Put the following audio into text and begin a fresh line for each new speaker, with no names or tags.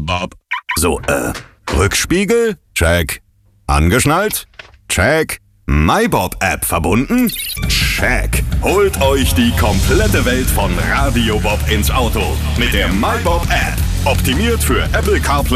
Bob. So, Rückspiegel? Check. Angeschnallt? Check. MyBob-App verbunden? Check. Holt euch die komplette Welt von Radio Bob ins Auto mit der MyBob-App. Optimiert für Apple CarPlay